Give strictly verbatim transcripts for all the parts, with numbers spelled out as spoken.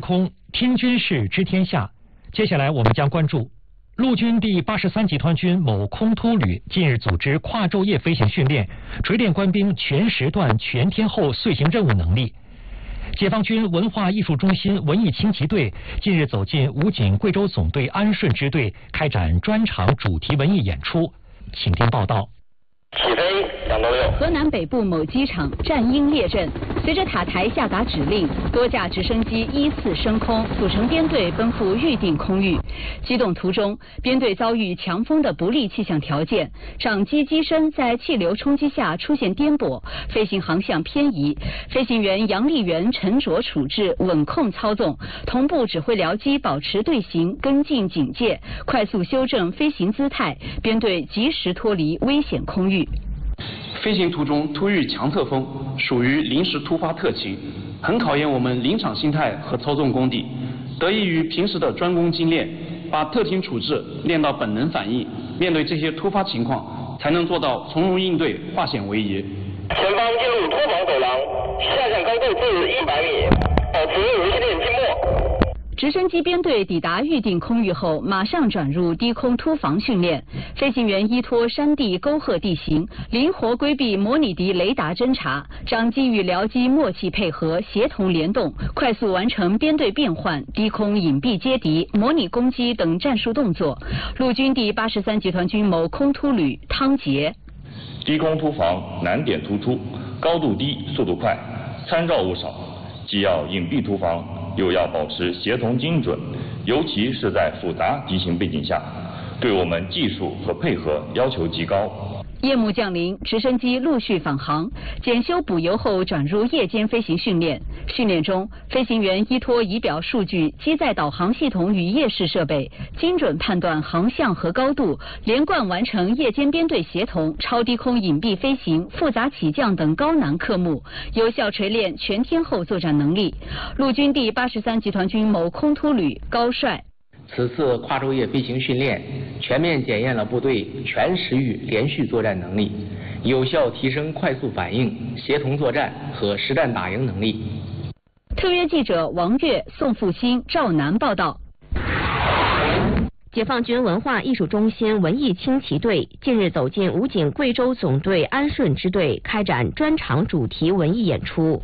空，听军事知天下。接下来我们将关注陆军第八十三集团军某空突旅近日组织跨昼夜飞行训练，锤炼官兵全时段、全天候遂行任务能力。解放军文化艺术中心文艺轻骑队近日走进武警贵州总队安顺支队，开展专场主题文艺演出。请听报道。 起飞两到六。 河南北部某机场战鹰列阵，随着塔台下达指令，多架直升机依次升空，组成编队奔赴预定空域。机动途中，编队遭遇强风的不利气象条件，长机机身在气流冲击下出现颠簸，飞行航向偏移。飞行员杨丽元沉着处置，稳控操纵，同步指挥僚机保持队形，跟进警戒，快速修正飞行姿态，编队及时脱离危险空域。 飞行途中突遇强侧风，属于临时突发特情，很考验我们临场心态和操纵功底。得益于平时的专攻精炼，把特情处置练到本能反应，面对这些突发情况，才能做到从容应对，化险为夷。 前方进入突防走廊，下降高度至一百米，保持无线电静默。 直升机编队抵达预定空域后，马上转入低空突防训练。飞行员依托山地沟壑地形，灵活规避模拟敌雷达侦察，长机与僚机默契配合，协同联动，快速完成编队变换、低空隐蔽接敌、模拟攻击等战术动作。陆军第八十三集团军某空突旅汤杰。 低空突防难点突出，高度低，速度快，参照物少，既要隐蔽突防，又要保持协同精准，尤其是在复杂敌情背景下，对我们技术和配合要求极高。 夜幕降临，直升机陆续返航，检修补油后转入夜间飞行训练。训练中，飞行员依托仪表数据、机载导航系统与夜视设备，精准判断航向和高度，连贯完成夜间编队协同、超低空隐蔽飞行、复杂起降等高难科目，有效锤炼全天候作战能力。陆军第八十三集团军某空突旅高帅。 此次跨昼夜飞行训练全面检验了部队全时域连续作战能力，有效提升快速反应、协同作战和实战打赢能力。 特约记者王悦、宋复兴、赵楠报道。 解放军文化艺术中心文艺轻骑队近日走进武警贵州总队安顺支队，开展专场主题文艺演出。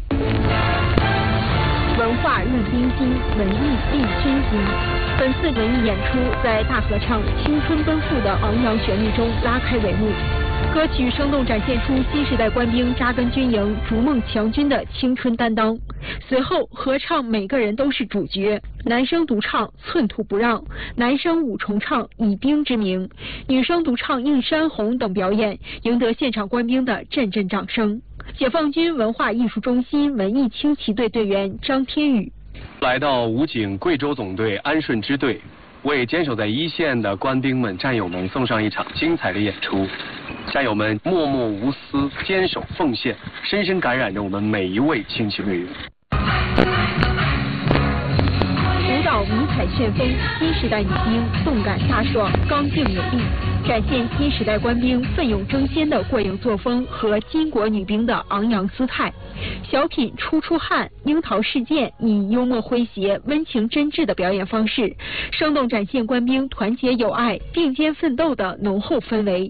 文化润兵心，文艺立军心。本次文艺演出在大合唱《青春奔赴》的昂扬旋律中拉开帷幕。歌曲生动展现出新时代官兵扎根军营、逐梦强军的青春担当。随后合唱《每个人都是主角》，男生独唱《寸土不让》，男生五重唱《以兵之名》，女生独唱《映山红》等表演，赢得现场官兵的阵阵掌声。解放军文化艺术中心文艺轻骑队队员张天宇。 来到武警贵州总队安顺支队，为坚守在一线的官兵们、战友们送上一场精彩的演出。战友们默默无私、坚守奉献，深深感染着我们每一位轻骑队员。 舞蹈迷彩旋风，新时代女兵动感飒爽、刚劲有力，展现新时代官兵奋勇争先的过硬作风和巾帼女兵的昂扬姿态。小品《出出汗》、樱桃事件以幽默诙谐、温情真挚的表演方式，生动展现官兵团结友爱、并肩奋斗的浓厚氛围。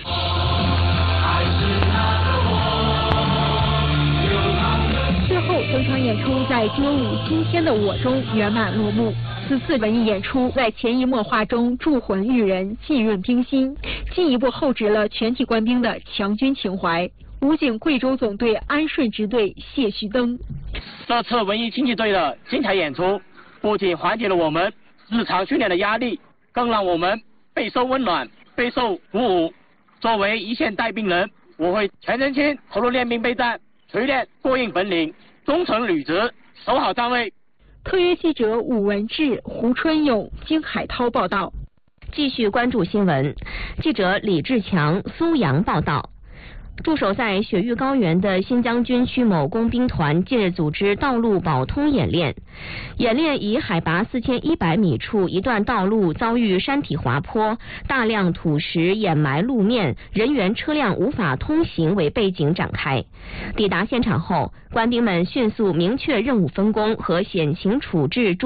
最后，整场演出在歌舞《今天的我》中圆满落幕。此次文艺演出在潜移默化中铸魂育人、浸润兵心，进一步厚植了全体官兵的强军情怀。武警贵州总队安顺支队谢旭登。 这次文艺轻骑队的精彩演出，不仅缓解了我们日常训练的压力，更让我们备受温暖、备受鼓舞。作为一线带兵人，我会全身心投入练兵备战，锤炼过硬本领，忠诚履职，守好站位。 特约记者武文志、胡春勇、金海涛报道。 继续关注新闻，记者李志强、苏阳报道。驻守在雪域高原的新疆军区某工兵团近日组织道路保通演练。演练以海拔四千一百米处一段道路遭遇山体滑坡，大量土石掩埋路面，人员车辆无法通行为背景展开。抵达现场后，官兵们迅速明确任务分工和险情处置